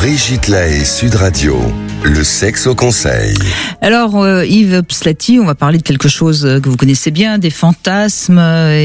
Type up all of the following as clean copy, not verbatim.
Brigitte Lahaie, Sud Radio, le sexe au conseil. Alors Yves Pslati, on va parler de quelque chose que vous connaissez bien, des fantasmes,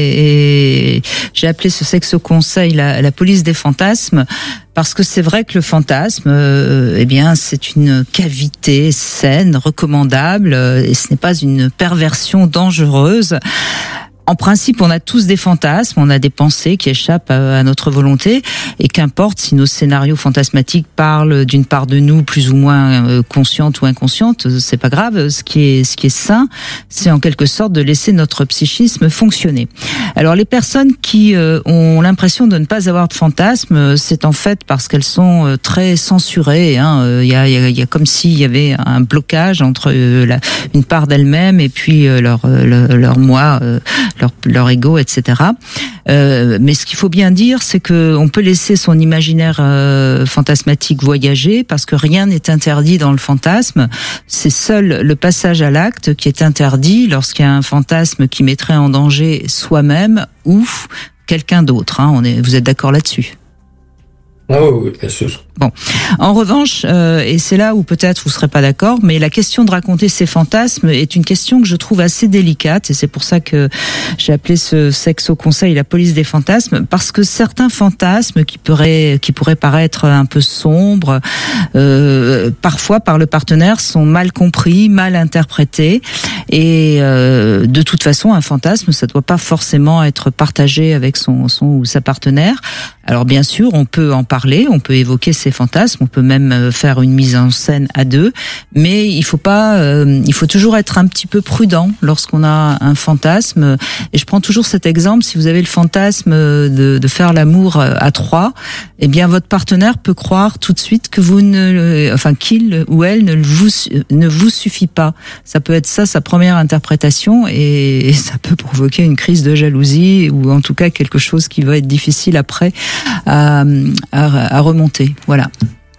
et j'ai appelé ce sexe au conseil la police des fantasmes, parce que c'est vrai que le fantasme, eh bien, c'est une cavité saine, recommandable, et ce n'est pas une perversion dangereuse. En principe, on a tous des fantasmes, on a des pensées qui échappent à notre volonté, et qu'importe si nos scénarios fantasmatiques parlent d'une part de nous plus ou moins consciente ou inconsciente, c'est pas grave. Ce qui est sain, c'est en quelque sorte de laisser notre psychisme fonctionner. Alors, les personnes qui ont l'impression de ne pas avoir de fantasmes, c'est en fait parce qu'elles sont très censurées. Il y a comme s'il y avait un blocage entre une part d'elles-mêmes et puis leur moi. Leur ego, etc. Mais ce qu'il faut bien dire, c'est que on peut laisser son imaginaire fantasmatique voyager, parce que rien n'est interdit dans le fantasme. C'est seul le passage à l'acte qui est interdit lorsqu'il y a un fantasme qui mettrait en danger soi-même ou quelqu'un d'autre. Vous êtes d'accord là-dessus? Ah oui, bien sûr. Bon, en revanche, et c'est là où peut-être vous serez pas d'accord, mais la question de raconter ses fantasmes est une question que je trouve assez délicate, et c'est pour ça que j'ai appelé ce sexe au conseil la police des fantasmes, parce que certains fantasmes qui pourraient paraître un peu sombres, parfois par le partenaire, sont mal compris, mal interprétés, et de toute façon, un fantasme, ça doit pas forcément être partagé avec son ou sa partenaire. Alors bien sûr, on peut en parler, on peut évoquer ses fantasmes, on peut même faire une mise en scène à deux, mais il faut toujours être un petit peu prudent lorsqu'on a un fantasme. Et je prends toujours cet exemple: si vous avez le fantasme de faire l'amour à trois, eh bien votre partenaire peut croire tout de suite que qu'il ou elle ne vous suffit pas. Ça peut être ça sa première interprétation, et ça peut provoquer une crise de jalousie, ou en tout cas quelque chose qui va être difficile après à remonter. Voilà.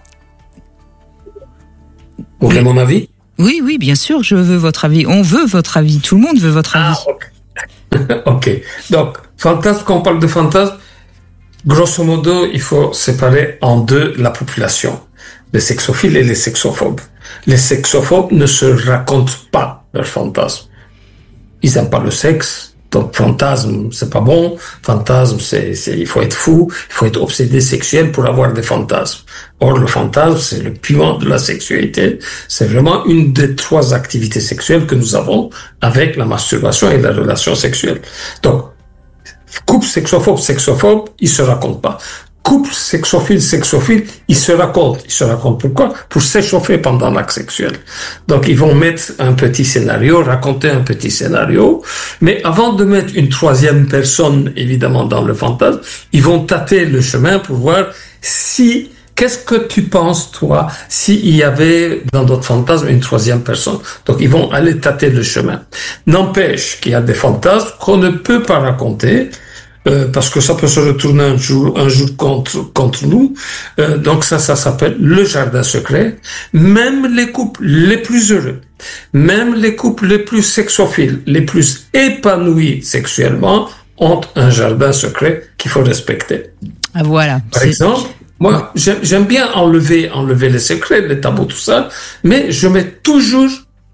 Vous voulez mon avis? Oui, bien sûr, je veux votre avis. On veut votre avis. Tout le monde veut votre avis. Ok. Donc, fantasme, quand on parle de fantasme, grosso modo, il faut séparer en deux la population. Les sexophiles et les sexophobes. Les sexophobes ne se racontent pas leurs fantasmes. Ils n'aiment pas le sexe. Donc, fantasme, c'est pas bon. Fantasme, il faut être fou, il faut être obsédé sexuel pour avoir des fantasmes. Or, le fantasme, c'est le piment de la sexualité. C'est vraiment une des trois activités sexuelles que nous avons avec la masturbation et la relation sexuelle. Donc, couple sexophobe, ils se racontent pas. Couple sexophile, ils se racontent. Ils se racontent pourquoi? Pour s'échauffer pendant l'acte sexuel. Donc, ils vont mettre un petit scénario, raconter un petit scénario. Mais avant de mettre une troisième personne, évidemment, dans le fantasme, ils vont tâter le chemin pour voir qu'est-ce que tu penses, toi, s'il y avait dans notre fantasme une troisième personne. Donc, ils vont aller tâter le chemin. N'empêche qu'il y a des fantasmes qu'on ne peut pas raconter, parce que ça peut se retourner un jour contre nous. Donc ça s'appelle le jardin secret. Même les couples les plus heureux, même les couples les plus sexophiles, les plus épanouis sexuellement, ont un jardin secret qu'il faut respecter. Ah, voilà. Par exemple, moi, j'aime bien enlever les secrets, les tabous, tout ça, mais je mets toujours,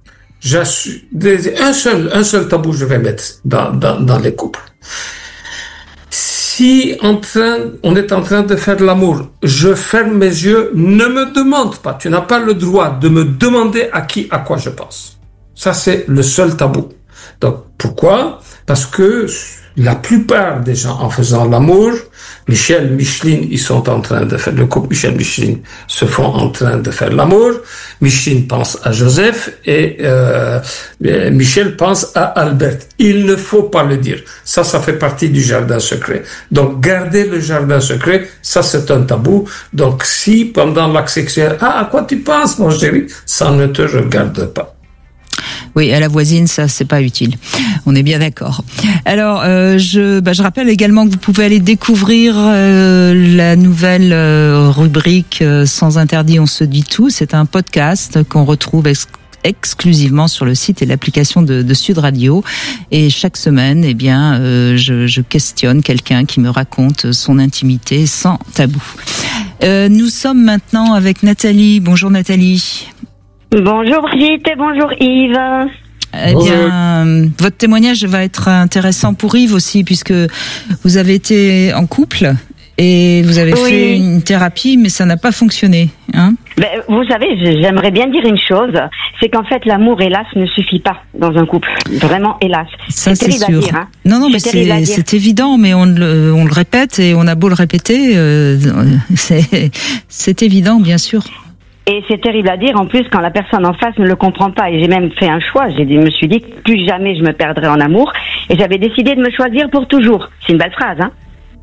un seul tabou je vais mettre dans les couples. Si on est en train de faire l'amour, je ferme mes yeux, ne me demande pas, tu n'as pas le droit de me demander à quoi je pense. Ça, c'est le seul tabou. Donc, pourquoi? Parce que la plupart des gens, en faisant l'amour, Michel, Micheline, ils sont en train de faire, le couple Michel, Micheline se font en train de faire l'amour. Micheline pense à Joseph et Michel pense à Albert. Il ne faut pas le dire. Ça fait partie du jardin secret. Donc, garder le jardin secret, ça c'est un tabou. Donc, si pendant l'acte sexuel, à quoi tu penses, mon chéri? Ça ne te regarde pas. Oui, à la voisine, ça, c'est pas utile. On est bien d'accord. Alors, je rappelle également que vous pouvez aller découvrir la nouvelle rubrique Sans interdit, on se dit tout. C'est un podcast qu'on retrouve exclusivement sur le site et l'application de Sud Radio. Et chaque semaine, je questionne quelqu'un qui me raconte son intimité sans tabou. Nous sommes maintenant avec Nathalie. Bonjour Nathalie. Bonjour Brigitte et bonjour Yves. Eh bien, votre témoignage va être intéressant pour Yves aussi, puisque vous avez été en couple et vous avez fait une thérapie, mais ça n'a pas fonctionné. Hein ? Vous savez, j'aimerais bien dire une chose, c'est qu'en fait l'amour, hélas, ne suffit pas dans un couple. Vraiment, hélas. Ça, c'est sûr. À dire, hein. Non, mais c'est évident, mais on le répète et on a beau le répéter, c'est évident, bien sûr. Et c'est terrible à dire, en plus, quand la personne en face ne le comprend pas. Et j'ai même fait un choix. Je me suis dit que plus jamais je me perdrai en amour. Et j'avais décidé de me choisir pour toujours. C'est une belle phrase, hein?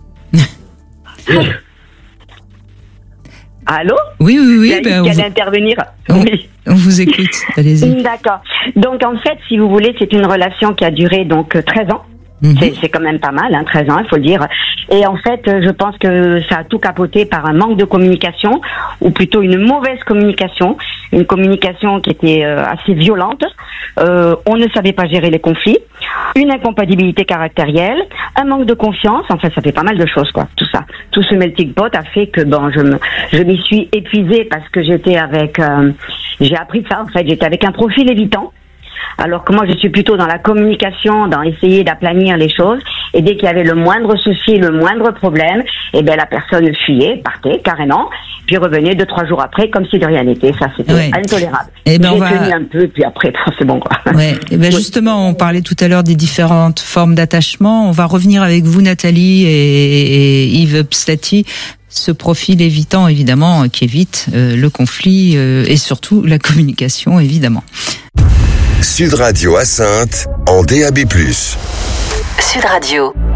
Allô? Oui. Qui allait intervenir. On vous écoute. Allez-y. D'accord. Donc, en fait, si vous voulez, c'est une relation qui a duré donc 13 ans. C'est quand même pas mal, 13 ans, il faut le dire. Et en fait, je pense que ça a tout capoté par un manque de communication, ou plutôt une mauvaise communication, une communication qui était assez violente. On ne savait pas gérer les conflits, une incompatibilité caractérielle, un manque de confiance. Enfin, ça fait pas mal de choses, quoi. Tout ça, tout ce melting pot a fait que je m'y suis épuisée parce que j'étais avec, j'ai appris ça. En fait, j'étais avec un profil évitant. Alors que moi, je suis plutôt dans la communication, dans essayer d'aplanir les choses. Et dès qu'il y avait le moindre souci, le moindre problème, la personne fuyait, partait carrément, puis revenait 2-3 jours après, comme si de rien n'était. Ça, c'était intolérable. J'ai tenu un peu, puis après, c'est bon, quoi. Ouais. Justement, on parlait tout à l'heure des différentes formes d'attachement. On va revenir avec vous, Nathalie et Yves Pslati. Ce profil évitant, évidemment, qui évite le conflit et surtout la communication, évidemment. Sud Radio à Saintes, en DAB+. Sud Radio.